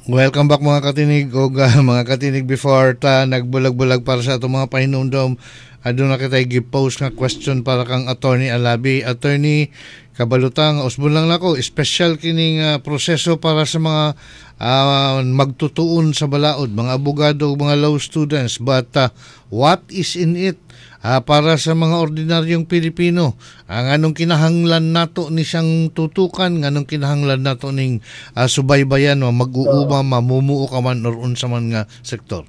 Welcome back mga katinig o mga katinig before ta nagbulag-bulag para sa itong mga pahinumdom. Aduna kita i-post nga question para kang Attorney Alabi. Attorney Kabalutang, usbon lang nako, special kining proseso para sa mga magtutuon sa balaod, mga abogado, mga law students. But what is in it? Para sa mga ordinaryong Pilipino, ang anong kinahanglan nato ni siyang tutukan, anong kinahanglan nato ning subaybayan o mag-uuma, mamumuo ka man or unsa man nga sektor.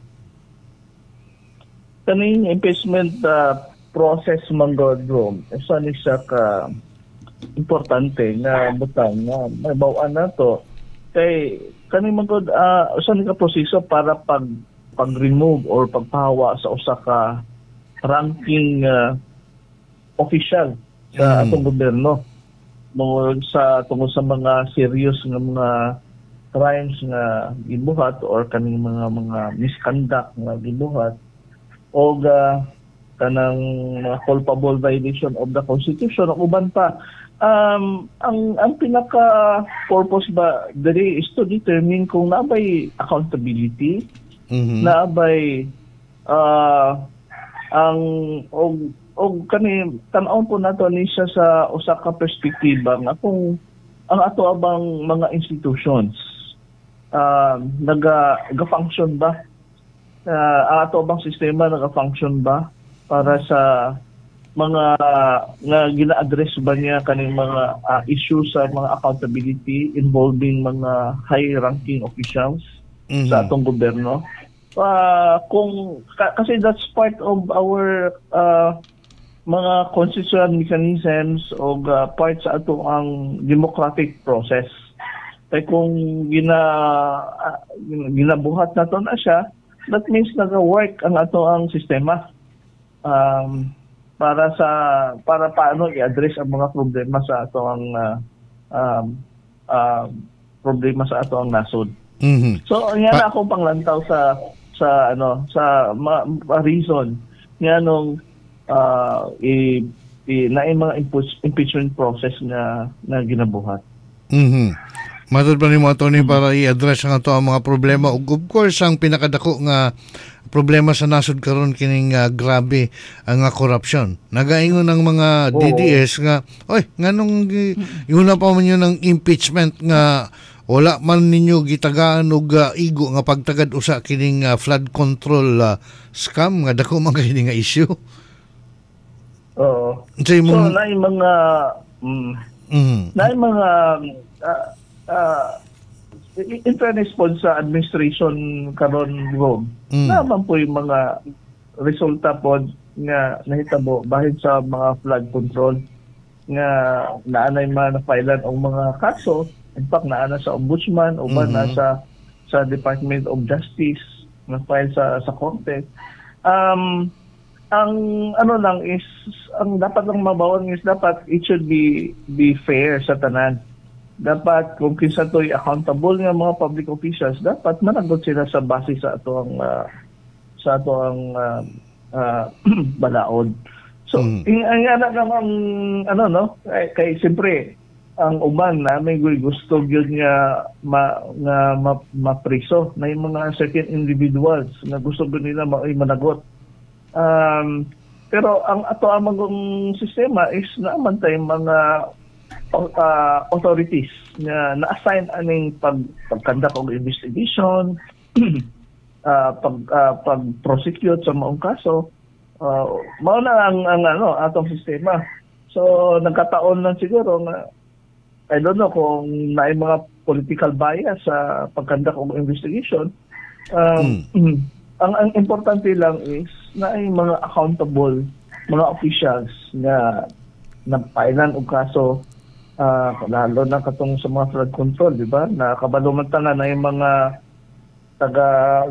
Kaning impeachment process man Rodrom, isa ni siya ka importante nga butang nga mabawan nato kay kaning magod usa ni ka proseso para pag-remove or pagpahawa sa usa ka ranking official sa atong gobyerno tungod sa mga serious nga mga crimes nga gibuhat or kaning mga misconduct nga gibuhat o kanang culpable violation of the Constitution o uban pa. Ang pinaka purpose ba diri is to determine kung naabay accountability, naabay ang og kani tan-aw po nato ni siya sa usa ka perspektiba nga kung ang ato abang mga institutions naga-function ba, ang ato abang sistema naga-function ba para sa mga nga gina-address ba niya kaning mga issues sa mga accountability involving mga high-ranking officials sa atong gobyerno. Kasi that's part of our mga constitutional mechanisms o part sa ato ang democratic process. Kaya kung ginabuhat na to na siya, that means nag-work ang ato ang sistema para paano i-address ang mga problema sa ato ang problema sa ato ang nasod. So yan akong panglantaw sa reason nga nung na mga impeachment process na ginabuhat. Matod pa ni mo Tony para i-address ang ato ang mga problema ug of course ang pinakadako nga problema sa nasod karon kining grabe ang korupsyon. Nagaingon ng mga DDS nga oy nganong yuna pa man yun ng impeachment nga wala man ninyo gitagaan og igo nga pagtagad usa kining flood control scam nga dako man kini nga issue. Oo. So naay mga in fairness po sa administration karon Rob, naman po yung mga resulta po nga nahitabo bahid sa mga flood control nga naanay man na-filean og mga kaso. In fact, naana sa ombudsman o ba nasa sa Department of Justice na file sa korte. Ang ano lang is ang dapat lang mabawan is dapat it should be fair sa tanan. Dapat kung kinsa to'y accountable nga mga public officials, dapat managot sila sa base sa ato ang balaod. So, ang anak namang kay siyempre ang uban namin gusto gyud nga mapriso na yung mga certain individuals na gusto nila managot. Pero ang ato among sistema is naaman tayong mga authorities na na-assign aning pag-conduct og investigation, pag-prosecute sa maong kaso. Mao na ang atong sistema. So nagkataon lang siguro nga I don't know kung naay mga political bias sa pag-conduct og investigation. Ang importante lang is naay mga accountable mga officials na nagpailan og kaso. Lalo na katong sa mga flood control, di ba? Nakabaluman na yung mga taga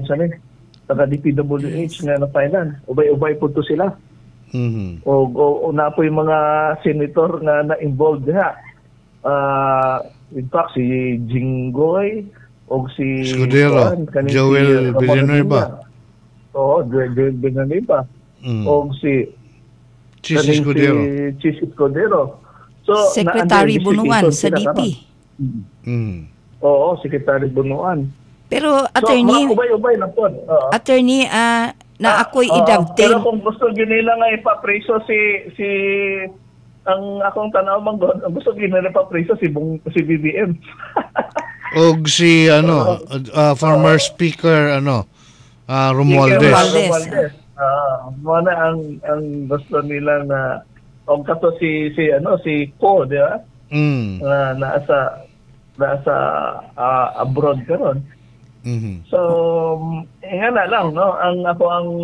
DPWH nga na-filean. Ubay-ubay po to sila. O na po yung mga senator nga na-involved diha. In fact, si Jinggoy o si Escudero, Joel Villanueva. Oo, Joel Villanueva. O si Chis Escudero. So, Secretary Bunuan sa DP. Oo, Secretary Bunuan. Pero So, attorney, mga ubay-ubay na po. attorney na ako'y idagtay. Pero kung gusto ginila nga ipapreso si ang akong tanaw manggod, ang gusto ginila ipapreso si BBM. Og si former speaker Romualdez. Romualdez. Muna ang gusto nila na kung kato si Ko, di ba? Na nasa abroad karon. Mhm. So, nga na lang, no? Ang ako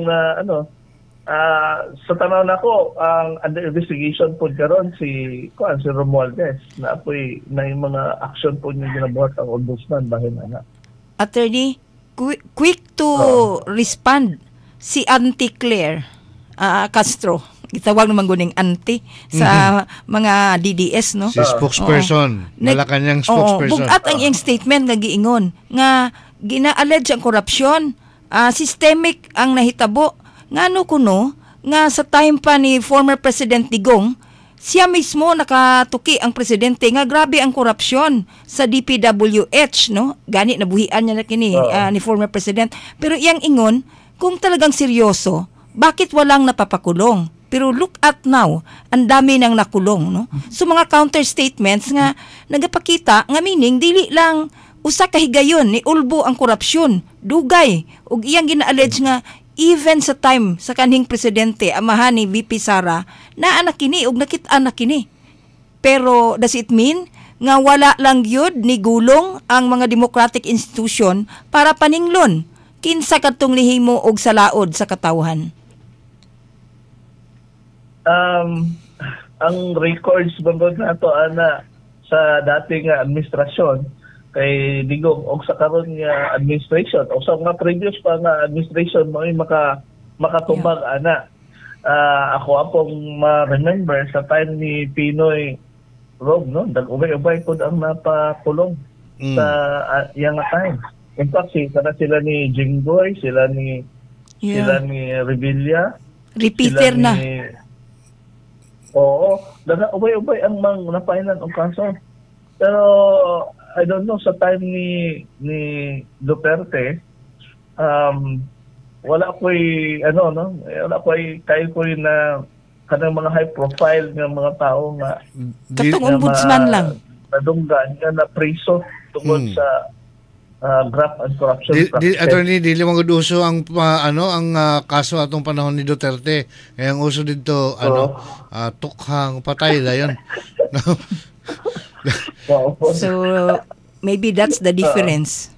sa tanaw na ko, ang under investigation po karon si Romualdez na apoy na yung mga action po niya ginabuhat ang ombudsman bahin na. Attorney, quick to respond si Auntie Claire Castro. Itawag naman guning auntie sa mga DDS, no? Si spokesperson. Malacanang spokesperson. Bugat ang iyang statement nga giingon nga gina-allege ang korupsyon, systemic ang nahitabo. Ngano kuno nga sa time pa ni former President Digong, siya mismo nakatuki ang presidente nga grabe ang korupsyon sa DPWH, no? Gani nabuhian niya na kini ni former president. Pero iyang ingon, kung talagang seryoso, bakit walang napapakulong? Pero look at now, ang dami nang nakulong, no? So mga counter statements nga nagapakita nga meaning dili lang usa ka higayon ni ulbo ang korupsyon, dugay ug iyang gina-allege nga even sa time sa kanhing presidente amahan ni VP Sara na anak kini ug nakit-an na kini. Pero does it mean nga wala lang gyud ni gulong ang mga democratic institution para paninglon kinsa kadtong lihimo og salaod sa katawhan? Ang records bangod nato ana sa dating administrasyon kay Digong og sa karon nga administration o sa mga previous pa nga administration mo makatubag ana. Ako apong ma-remember sa time ni Pinoy Rob, no? Dag-ubay-ubay po ang napakulong sa yang time. In fact, sila ni Jinggoy, sila ni Revilla, Repeater sila na. Oo, ubay-ubay ang napainan og kaso. Pero I don't know, sa time ni Duterte, wala ko'y kayo ko'y na kanang mga high profile ng mga tao nga Katong ombudsman lang. Nadunggan nga na preso tungkol sa graft and corruption practices. Attorney, dili man gud uso ang kaso atong panahon ni Duterte. Kaya ang uso dito tukhang patay dayon. So maybe that's the difference.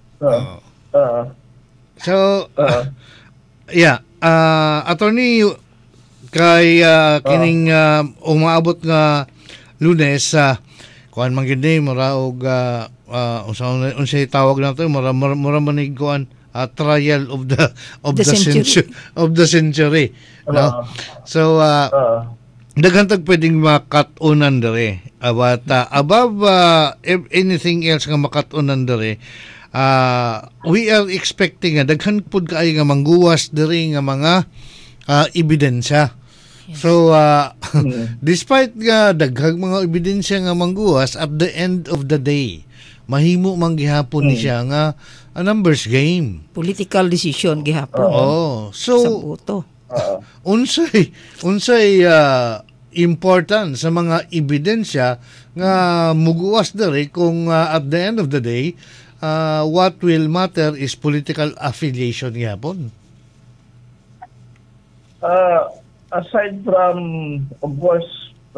Attorney, kay kining umaabot nga Lunes kuan man gid ni mura og unsay tawag nato mura manig kuan trial of the century, no? So daghan tag pwedeng makatunan dere but above anything else nga makatunan dere, we are expecting nga daghan pud kaayo nga mangguwas dere nga mga ebidensya. So despite nga daghang mga ebidensya nga mangguwas, at the end of the day mahimo man gihapon ni siya nga a numbers game, Political decision gihapon. So sa boto. unsay important sa mga ebidensya nga muguwas dere kung at the end of the day what will matter is political affiliation gihapon. Aside from, of course,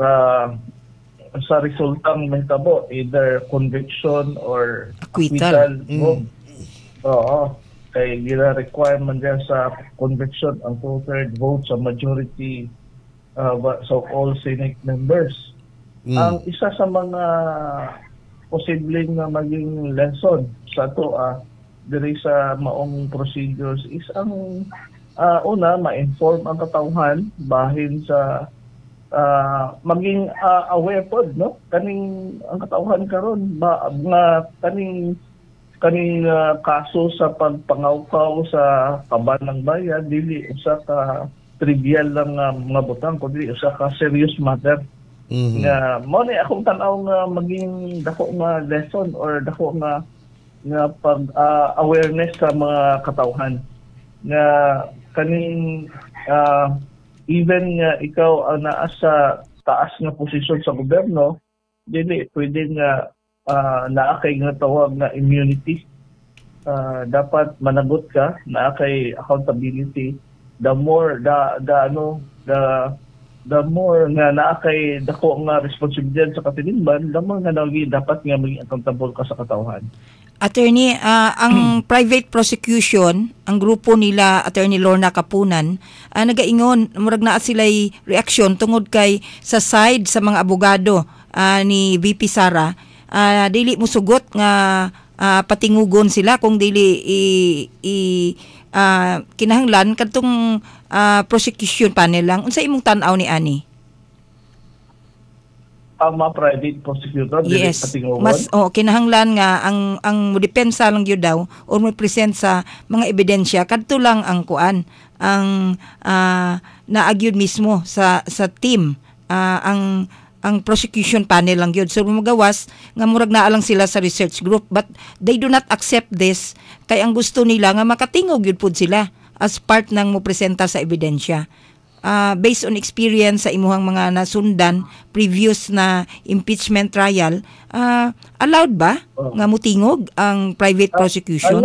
sa resultang mahitabo, either conviction or Acquittal. Oo. Kay gina-requirement dyan sa conviction ang 2/3 vote sa majority so all Senate members. Ang isa sa mga posibleng maging lesson sa ito diri sa maong procedures is ang una, ma-inform ang katawhan bahin sa maging aware pod, no? Kaning ang katawhan karon nga kaning kaso sa pagpangawkaw sa kaban ng bayan dili usa ka trivial lang mga butang kundi usa ka serious matter. Nga mo ni akong tan-aw nga maging dako nga lesson or dako nga nga pag awareness sa mga katawhan nga kaning even nga ikaw ang naa sa taas nga posisyon sa gobyerno, dili pwede nga naa kay nga tawag na immunity. Dapat managot ka, naa kay accountability. The more the more nga naa kay dako nga responsibilidad sa katilingban, the more nga dapat nga maging accountable ka sa katawhan. Attorney, ang private prosecution, ang grupo nila Attorney Lorna Kapunan, nagaingon murag naa sila'y reaksyon tungod kay sa side sa mga abogado ni VP Sara, dili mo sugot nga patingugon sila kung dili kinahanglan kadtong prosecution panel lang. Unsa imong tan-aw ni ani? Ang mga private prosecutor, dili Yes. patingugon. Mas kinahanglan nga ang depensa lang gyud daw or mo present sa mga ebidensya kadto lang ang kuan ang naagyud mismo sa team ang prosecution panel lang gyud. So magawas nga murag naa lang sila sa research group, but they do not accept this kay ang gusto nila nga makatingog gyud pud sila as part ng mo presenta sa ebidensya. Based on experience sa imuhang mga nasundan previous na impeachment trial, allowed ba nga mutingog ang private prosecution?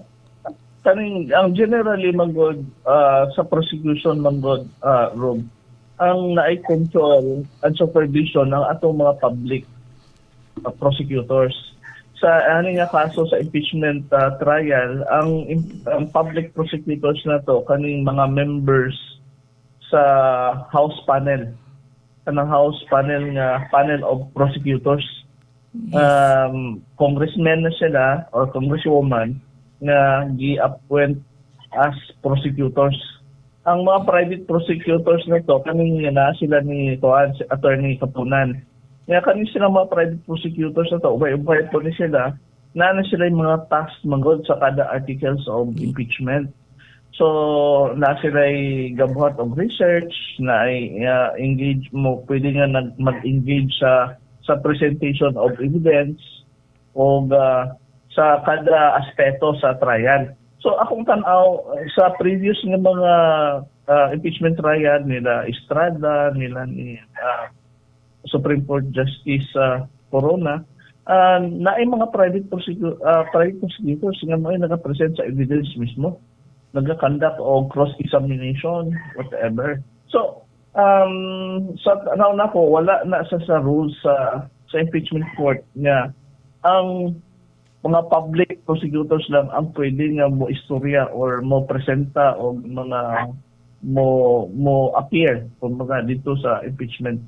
Ang generally manggod sa prosecution manggod Rob, ang naay-control and supervision ng atong mga public prosecutors. Sa nga kaso sa impeachment trial, ang public prosecutors na to kaning mga members sa House panel. Kanang House panel nga panel of prosecutors. Congressman na sila or congresswoman nga gi-appoint as prosecutors. Ang mga private prosecutors na to, kaning na sila ni Attorney Kapunan. Nga kaning sila mga private prosecutors na to, ubay-ubay po ni sila, na sila yung mga task manggod sa kada articles of impeachment. So, na sila gabuhat of research, na engage mo, pwede nga mag-engage sa presentation of evidence o sa kada aspeto sa trial. So, akong tanaw, sa previous nga mga impeachment trial nila Estrada, nila ni Supreme Court Justice Corona, na ay mga private prosecutors nga may nag-present sa evidence mismo, nag-conduct o cross-examination, whatever. So, sa na po, wala na sa rules sa impeachment court nga ang mga public prosecutors lang ang pwede nga mo istorya or mo presenta o mga mo appear kumbaga dito sa impeachment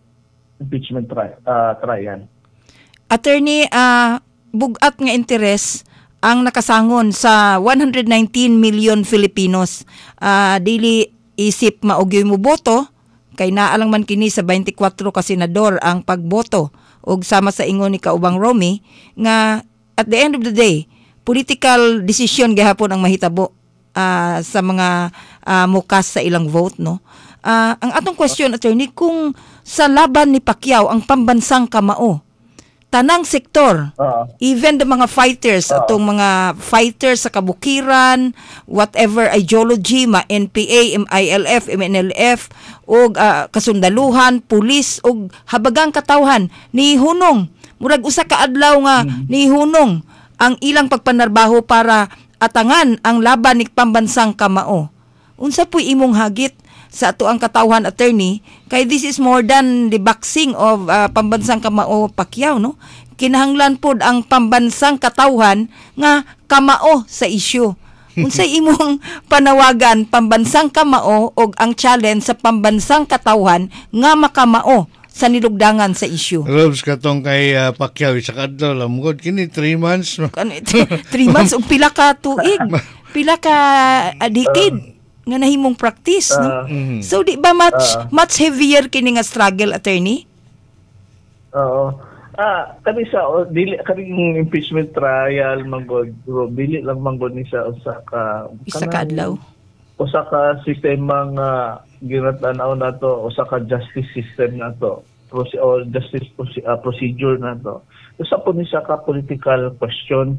trial. Attorney, bugat nga interes ang nakasangon sa 119 million Filipinos. Dili isip maugyoy mo boto kay naalang man kini sa 24 ka senador ang pagboto ug sama sa ingon ni kaubang Romy nga at the end of the day, political decision gihapon ang mahitabo sa mga mukas sa ilang vote, no? Ang atong question, attorney, kung sa laban ni Pacquiao ang pambansang kamao, tanang sektor, even the mga fighters, atong mga fighters sa kabukiran, whatever ideology, NPA, MILF, MNLF, o kasundaluhan, pulis, o habagang katawhan, ni hunong, murag usa ka adlaw nga ni hunong ang ilang pagpanarbaho para atangan ang laban ni pambansang kamao. Unsa puy imong hagit sa ato ang katawhan, attorney, kay this is more than the boxing of pambansang kamao Pacquiao, no? Kinahanglan pod ang pambansang katawhan nga kamao sa isyu. Unsay imong panawagan pambansang kamao og ang challenge sa pambansang katawhan nga makamao sa nilugdangan sa isyu? Robs katong kay Pacquiao sa kadto lamgod kini 3 months. 3 months ug pila ka tuig, pila ka decade nga nahimong practice, no? So di ba much heavier kini nga struggle, attorney? Oo. Kani sa dili kaning impeachment trial manggod, dili lang manggod ni sa usa ka adlaw. Usa ka sistema nga ginatanaw nato, usa ka justice system nato, justice procedure nato. Usa po ni sa ka political question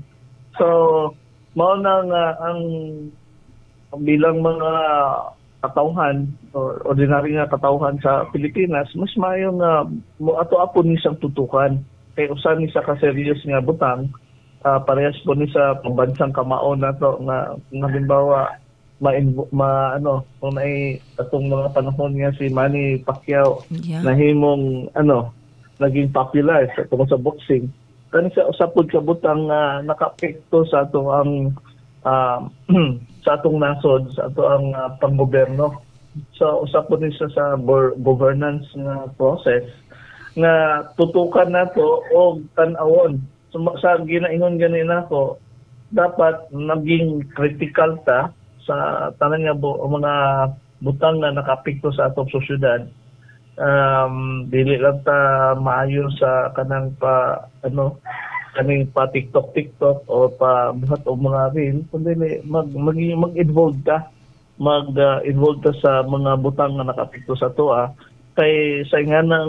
So mao na nga ang bilang mga katawhan or ordinary nga katawhan sa Pilipinas, mas maayo nga ato-apo ni siyang tutukan. Kay usa ni sa ka-serious nga butang, parehas po ni sa pambansang kamao na to nga halimbawa kung may atong mga panahon nga si Manny Pacquiao nahimong naging popular tungkol sa boxing. Kani sa usapod ka butang naka-apekto sa ato ang sa atong nasod, sa ato ang panggobyerno. So usapod ni sa governance nga process nga tutukan nato og tan-awon. So, sa ginaingon ganin ako, dapat naging critical ta sa tanan nga mga butang na nakapikto sa atong sosyedad. Dili lang ta maayo sa kanang kaning pa TikTok o pa buhat o mga reel, kundi mag-involve ta. Mag-involve ta sa mga butang na nakapikto sa toa. Kay sa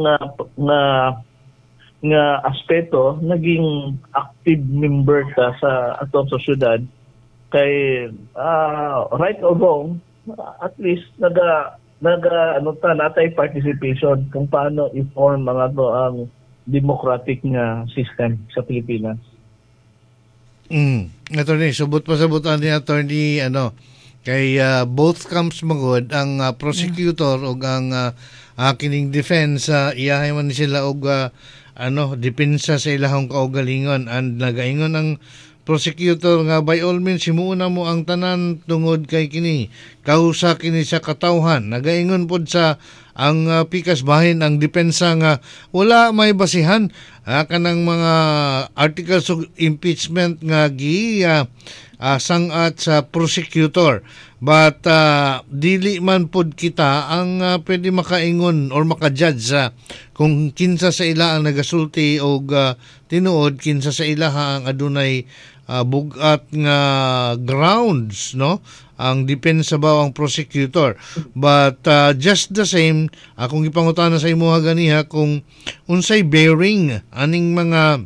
nga aspeto, naging active member ta sa atong sosyedad. Kay right or wrong, at least natay participation kung paano i-form mga to ang democratic nga system sa Pilipinas. Attorney, subot ni attorney kay both camps magod ang prosecutor ug ang kining defense iyahay man ni sila og depensa sa ilahang kaugalingon, and nagaingon ang prosecutor nga by all means himuuna mo ang tanan tungod kay kini kausa kini sa katawhan. Nagaingon pod sa ang pikas bahin ang depensa nga wala may basihan kanang mga articles of impeachment nga sangat sa prosecutor, but dili man pod kita ang pwede makaingon or makajudge kung kinsa sa ila ang nagasulti o tinuod, kinsa sa ila ang adunay bugat nga grounds, no, ang depensa ba ang prosecutor. But just the same, akong ipangutana sa imuha ganiha kung unsay bearing aning mga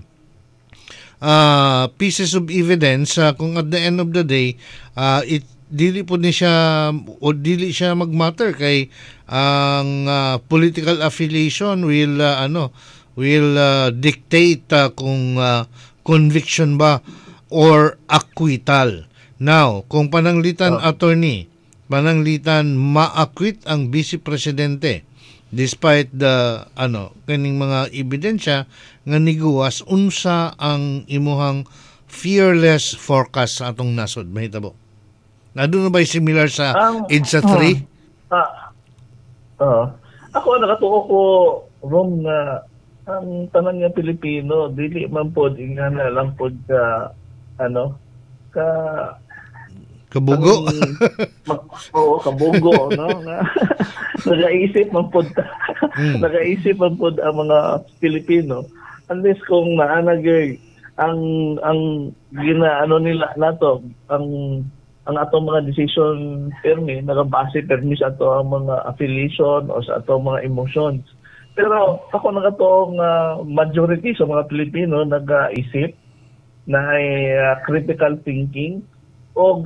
pieces of evidence kung at the end of the day dili po ni siya o dili siya magmatter kay ang political affiliation will dictate kung conviction ba or acquittal. Now, kung pananglitan attorney, ma-acquit ang vice presidente despite the kaning mga ebidensya nga niguwas, unsa ang imuhang fearless forecast sa atong nasod, mahitabo? Nadun na ba similar sa EDSA 3? Ako nakatuo ko wrong na ang tanan nga Pilipino dili man pod ingana lang pod kabugo. Kabugo, no? Nagaisip man pod ang mga Pilipino. Unless kung naanagay ang ginaano nila nato, ang atong mga decision permi nagabase permi sa ato ang mga affiliation o sa ato mga emotions. Pero ako nakatuong majority sa mga Pilipino nag-isip na critical thinking o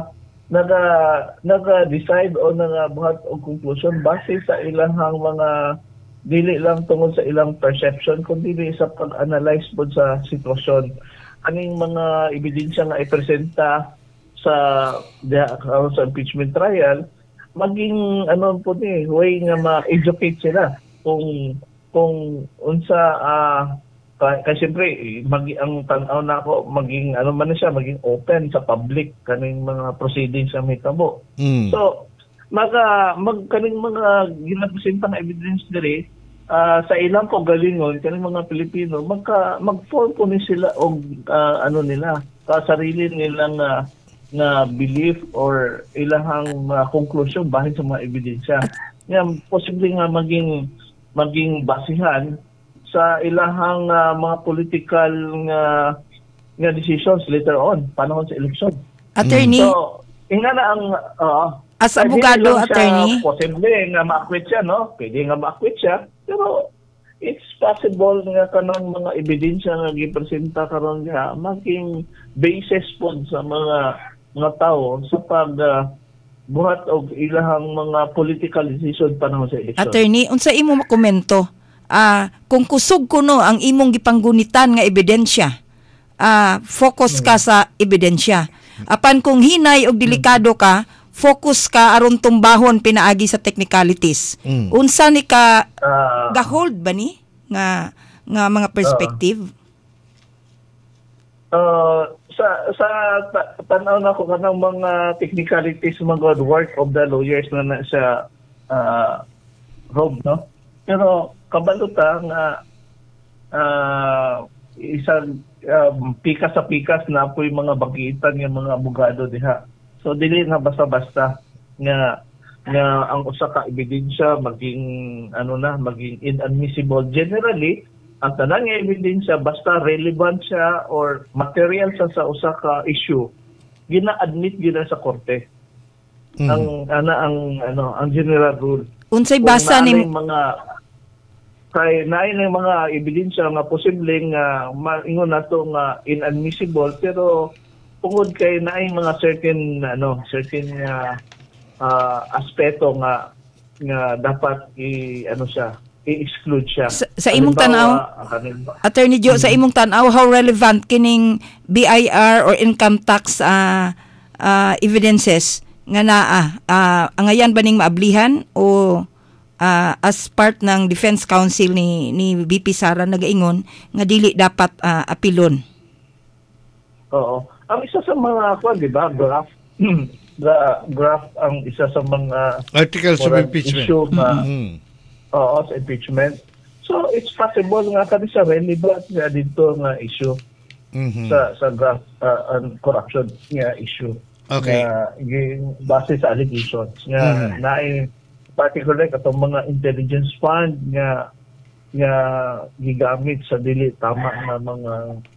naga-decide o nagabuhat og conclusion base sa ilang mga dili lang tungod sa ilang perception kundi sa pag-analyze po sa sitwasyon. Aning mga ebidensya nga ipresenta sa impeachment trial, maging way nga ma-educate sila kung unsa kasi siyempre ang tanaw na ako maging maging open sa public kaning mga proceedings sa mitabo. So kaning mga ginapresenta nga evidence diri sa ilang kaugalingon kaning mga Pilipino mag-form po ni sila og sarili nilang nga belief or ilahang conclusion bahin sa mga ebidensya. Nga posible nga maging basihan sa ilahang mga political nga decisions later on panahon sa election. Attorney, so ingana ang as abogado, attorney, posible nga ma-acquit siya, no? Pwede nga ma-acquit siya, pero it's possible nga kanang mga ebidensya nga gipresenta karon nga maging basis po sa mga tao sa pag buhat og ilahang mga political decision panahon sa eleksyon. Attorney, unsa imo makomento? Kung kusog kuno ang imong gipanggunitan nga ebidensya, focus ka sa ebidensya. Apan kung hinay og delikado ka, focus ka aron tumbahon pinaagi sa technicalities. Unsa ni ka gahold ba ni nga mga perspective? Sa tanaw na ko kanang mga technicalities mga work of the lawyers na sa Rob, no? Pero kabaluta nga isang pikas sa pikas na po yung mga bagitan ng mga abogado diha. So dili na basta-basta nga ang usa ka ebidensya maging maging inadmissible. Generally, ang tanang nga ebidensya basta relevant siya or material sa usa ka issue, gina-admit gyud sa korte. Ang general rule. Unsay basa ni kay naay ng mga ebidensya nga posibleng maingon nato nga inadmissible, pero tungod kay naay mga certain aspeto nga dapat i-exclude siya. Sa imong tanaw, Attorney Joe, sa imong tanaw, how relevant kining BIR or income tax evidences nga angayan ba ning maablihan o as part ng Defense Council ni VP Sara nagaingon nga dili dapat apilon? Oo. Ang isa sa mga di ba, graph ang isa sa mga articles of impeachment. Issue sa impeachment. So it's possible nga kani sa relevant nga dito nga issue sa graph corruption nga issue. Okay. Base sa allegations nga naay particularly katong mga intelligence fund nga gigamit sa dili tama na mga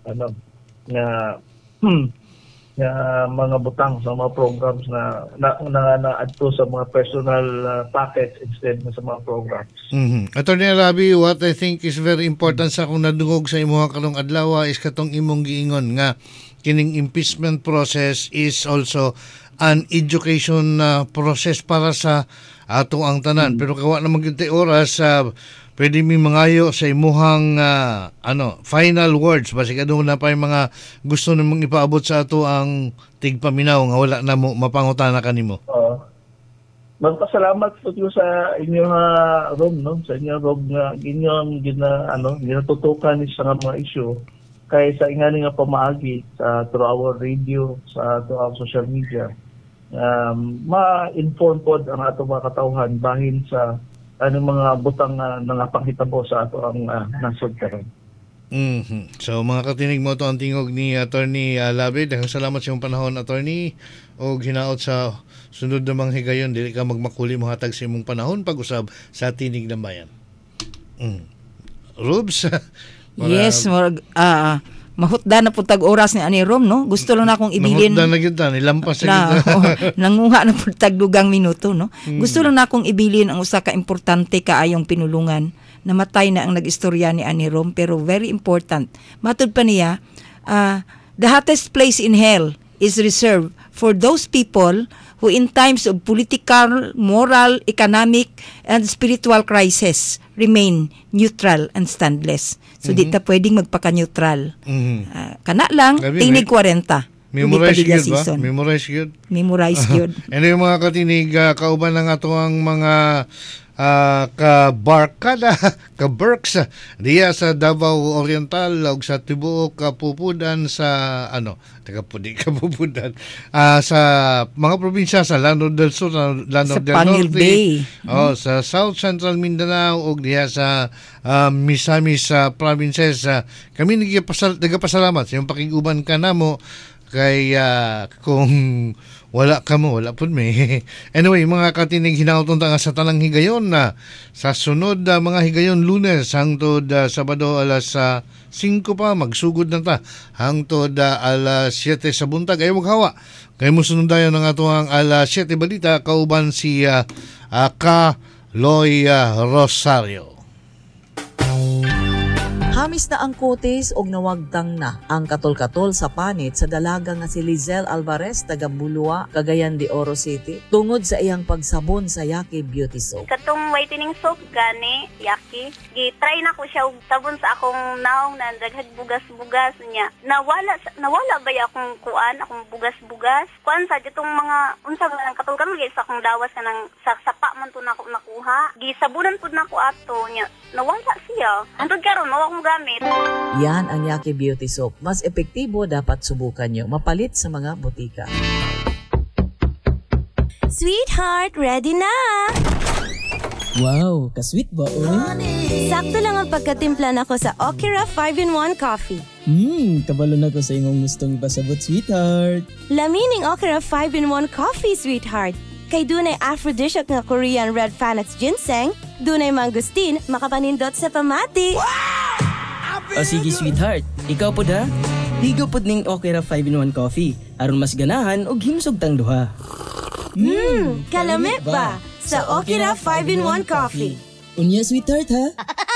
mga butang sa mga programs na adto sa mga personal packets instead na sa mga programs. Attorney Alabi, what I think is very important sa kung nadungog sa imuha karong adlaw is katong imong giingon nga kining impeachment process is also an education process para sa ato ang tanan. Pero kawa na magintay oras pwede mi mangayo sa imuhang final words basi kadto na pa yung mga gusto nimong ipaabot sa ato ang tigpaminaw nga wala na mo mapangutana kanimo. Magpasalamat po sa inyo Rob, no? Sa inyo Rob nga inyong ginatutukan sa mga issue kay sa ingani nga pamaagi sa through our radio, sa through our social media. Ma-inform po ang ato mga katawhan bahin sa mga butang nangapanghitabo sa ato ang nasod karon. So mga katinig mo to ang tingog ni Attorney Alabi. Daghang salamat sa iyong panahon, Attorney, o hinaot sa sunod na mga higayon dili ka magmakuli mo hatag sa imong panahon pag-usab sa Tinig ng Bayan. Rubs? Yes, mahutda na po tag-oras ni Ani Rom, no? Gusto lang na akong ibilin. Mahutda na kita, nilampas na kita. Nanguha na po tag-dugang minuto, no? Gusto lang na akong ibilin ang usa ka importante kaayong pinulungan. Namatay na ang nag-istorya ni Ani Rom, pero very important. Matud pa niya, the hottest place in hell is reserved for those people who in times of political, moral, economic, and spiritual crisis remain neutral and standless. So di ta pwedeng magpaka-neutral. Kana lang, tinig 40. Memorize yun ba? Memorize yun? Memorize yun. And yung mga katinig, kauban ng ato ang mga ka-barkada, ka-berks, diya sa Davao Oriental, o sa Tibuok, Kapupudan, sa, Kapupudan, sa mga probinsya, sa Lanao del Sur, Lanao del Norte, sa South Central Mindanao, o diya sa Misamis provinces. Kami nagpasalamat sa yung pakiguban ka na mo, kay kung wala ka mo, wala po may. Anyway, mga katinig, hinauton ta nga sa tanang higayon na sa sunod mga higayon Lunes hangtod Sabado alas 5 pa, magsugod na ta hangtod alas 7 sa buntag. Ayaw maghawa kay mo sunundayon ng ato ang alas 7 balita kauban si Ka Loy Rosario. Hamis na ang kutis og nawagtang na ang katol-katol sa panit sa dalaga nga si Lizelle Alvarez taga Bulua, Cagayan de Oro City tungod sa iyang pagsabon sa Yaki Beauty Soap. Katong whitening soap gani, Yaki, gi-try na ko siya og sabon sa akong naong na daghag bugas-bugas niya. Nawala ba akong kuan, akong bugas-bugas? Kuan sa ditong mga unsa ba nang katol-katol sa akong dawas kanang sa sapa man to nako nakuha. Gisabunan pud nako ato niya. Nawala siya. Hantod karon mao akong gamit. Yan ang Yaki Beauty Soap. Mas epektibo, dapat subukan nyo. Mapalit sa mga butika. Sweetheart, ready na! Wow, ka-sweet ba, Sakto lang ang pagkatimpla nako sa Okira 5-in-1 Coffee. Kabalo na ko sa imong gustong ipasabot, sweetheart. Lamining Okira 5-in-1 Coffee, sweetheart. Kay dunay aphrodisiac nga Korean red Panax ginseng, dunay mangustin, makapanindot sa pamati. O sige, sweetheart. Ikaw po da? Higo po ning Okira 5-in-1 Coffee. Aron mas ganahan og himsog tang duha. Kalamit ba? Sa Okira 5-in-1 Coffee. Unya, sweetheart, ha?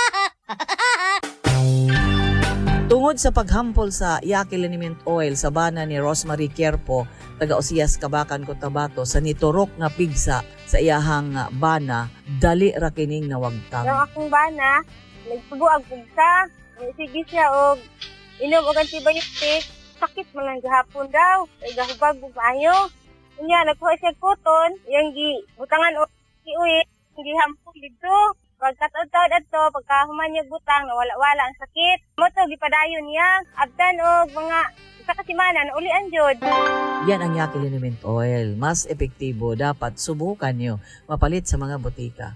Tungod sa paghampol sa Yaki Liniment Oil sa bana ni Rosemary Quierpo, taga Osias, Kabakan, Cotabato, sa niturok nga pigsa sa iyahang bana, dali ra kining nawagtang. Ang akong bana, nagsubo ang pugsa. Sige siya og inom og antibiotic. Sakit man lang gihapon daw. Ay gahubag og maayo. Unya nagkuha siya koton, yang butangan og iuwi, gihampol dito. Pagkataod-taod ato, pagkahuman niya butang, nawala-wala ang sakit. Moto, gipadayon niya. Abdan o mga isa kasimana, naulian jud. Yan ang Yaki Liniment Oil. Mas epektibo, dapat subukan nyo. Mapalit sa mga butika.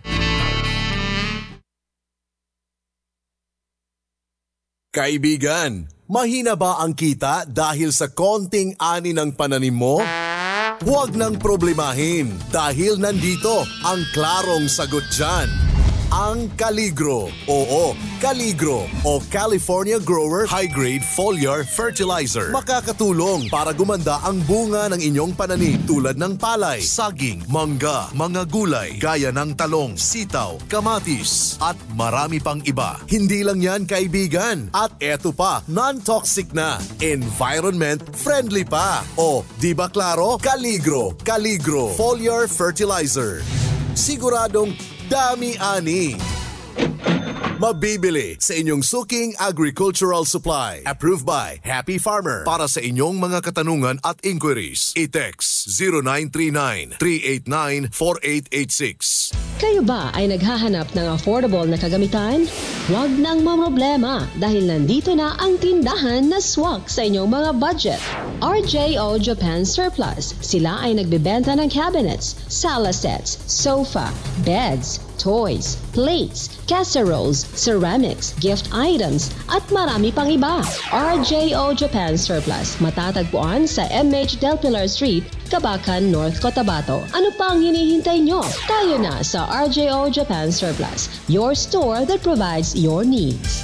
Kaibigan, mahina ba ang kita dahil sa konting ani ng pananim mo? Huwag nang problemahin dahil nandito ang klarong sagot dyan. Ang Caligro. Oo, Caligro o California Grower High-Grade Foliar Fertilizer. Makakatulong para gumanda ang bunga ng inyong pananim tulad ng palay, saging, mangga, mga gulay, gaya ng talong, sitaw, kamatis, at marami pang iba. Hindi lang yan, kaibigan. At eto pa, non-toxic na, environment friendly pa. O, di ba klaro? Caligro Foliar Fertilizer. Siguradong dami-ani. Mabibili sa inyong suking agricultural supply. Approved by Happy Farmer. Para sa inyong mga katanungan at inquiries, i-text 0939-389-4886. Kayo ba ay naghahanap ng affordable na kagamitan? Huwag nang mamroblema dahil nandito na ang tindahan na swak sa inyong mga budget. RJO Japan Surplus. Sila ay nagbebenta ng cabinets, sala sets, sofa, beds, toys, plates, casseroles, ceramics, gift items, at marami pang iba. RJO Japan Surplus. Matatagpuan sa MH Del Pilar Street, Kabakan, North Cotabato. Ano pa ang hinihintay nyo? Tayo na sa RJO Japan Surplus, your store that provides your needs.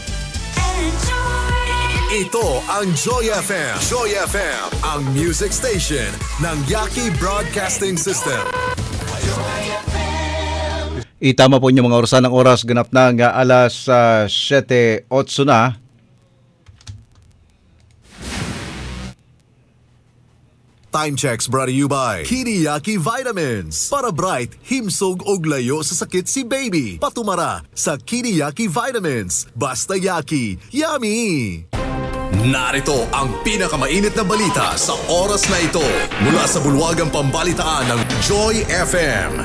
Ito ang Joy FM. Joy FM, ang music station ng Yaki Broadcasting System. Itama po niyo mga orasan ng oras, ganap na nga alas 7:08 na. Time checks brought to you by Kiriyaki Vitamins. Para bright, himsog og layo sa sakit si baby. Patumara sa Kiriyaki Vitamins. Basta Yaki, yummy! Narito ang pinakamainit na balita sa oras na ito mula sa bulwagang pambalitaan ng Joy FM.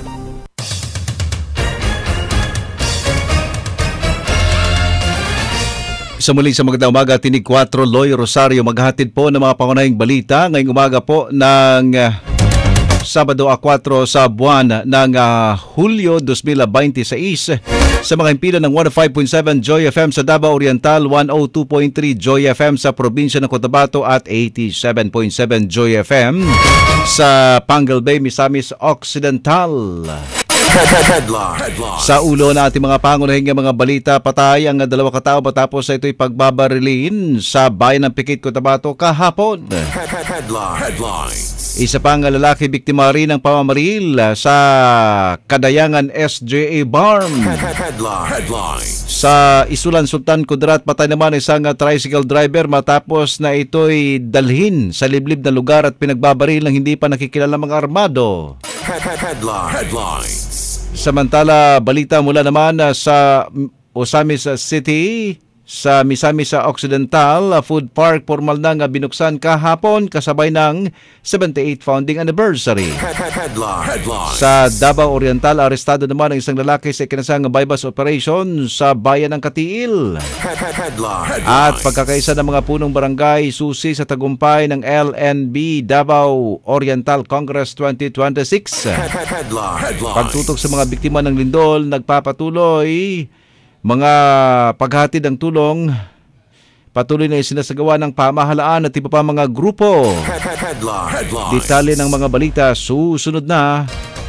Sa muli sa magandang umaga, tinig 4, Loy Rosario maghahatid po ng mga pangunahing balita ngayong umaga po ng Sabado 4 sa buwan ng Hulyo 2026 sa mga himpilan ng 105.7 Joy FM sa Davao Oriental, 102.3 Joy FM sa probinsya ng Cotabato at 87.7 Joy FM sa Pangal Bay, Misamis Occidental. Headline. Sa ulo na ating mga pangunahing mga balita, patay ang 2 katao matapos sa ito'y pagbabarilin sa bayan ng Pikit, Cotabato kahapon. Headlines. Isa pang lalaki biktima rin ng pamamaril sa Kadayangan SJA Barn. Headlines. Sa Isulan, Sultan Kudarat, patay naman isang tricycle driver matapos na ito'y dalhin sa liblib na lugar at pinagbabaril ng hindi pa nakikilala mga armado. Headlines. Samantala, balita mula naman sa Osamis City, sa Misamis Occidental Food Park, formal na nga binuksan kahapon kasabay ng 78th founding anniversary. Headlines. Sa Davao Oriental, arestado naman ang isang lalaki sa ikinasang bypass operation sa bayan ng Katiil. At pagkakaisa ng mga punong barangay susi sa tagumpay ng LNB Davao Oriental Congress 2026. Pagtutok sa mga biktima ng lindol, nagpapatuloy mga paghatid ng tulong, patuloy na isinasagawa ng pamahalaan at iba pa mga grupo. Detalye ng mga balita susunod na.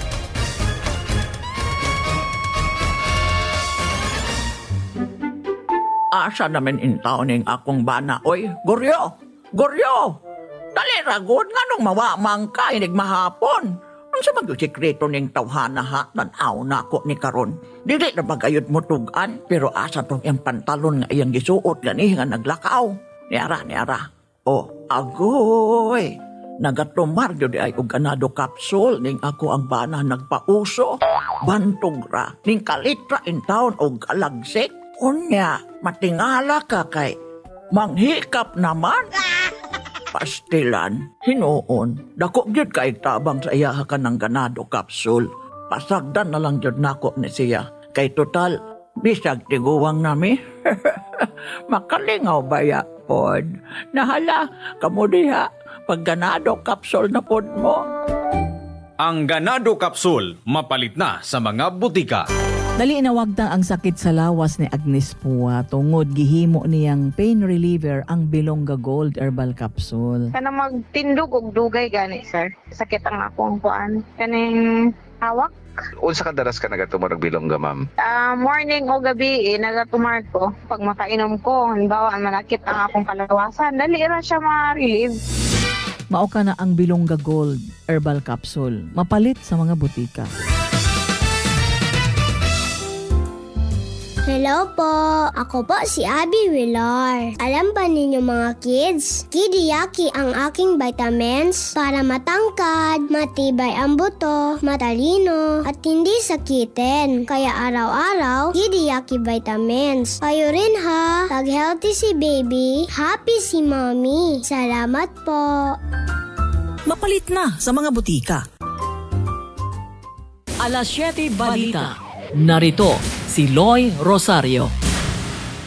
Asa namin intaw ning akong bana, oy, Goryo! Goryo! Dali ragod nga nung mawamang ka inig mahapon. Ang sa magsikreto ning tawhana ha, tanaw na ako ni karon. Dili na magayod mo tugan, pero asa tong iyang pantalon nga iyang gisuot gani nga naglakaw. Niara. O, agoy! Nagatumar yun ay og ganado kapsul ning ako ang bana nagpauso. Bantog ra, ning kalitra in taon og alagsik. Unya, matingala ka kay manghikap naman. Pastilan, hinuon, dako gyud kay tabang sa iya ka ng ganado kapsul. Pasagdan na lang gyud nako ni siya. Kay total, bisag tiguwang nami. Makalingaw baya pod. Nahala, kamo diha, pag ganado kapsul na pod mo. Ang ganado kapsul, mapalit na sa mga butika. Dali inawagtang ang sakit sa lawas ni Agnes Pua tungod gihimo niyang pain reliever ang Bilongga Gold Herbal Capsule. Kana magtindog og dugay gani sir. Sakit ang akong kuan. Kaning hawak. Unsa ka daras ka nagatumar og Bilongga, ma'am? Morning o gabi nagatumar ko. Pag makainom ko, halimbawa manakit ang akong kalawasan, dali ra siya ma-relieve. Mao ka na ang Bilongga Gold Herbal Capsule. Mapalit sa mga butika. Hello po! Ako po si Abby Villar. Alam ba ninyo mga kids? Kidiyaki ang aking vitamins para matangkad, matibay ang buto, matalino, at hindi sakitin. Kaya araw-araw, Kidiyaki vitamins. Kayo rin ha! Pag healthy si baby, happy si mommy. Salamat po! Mapalit na sa mga butika. Alas 7 Balita. Narito si Loy Rosario.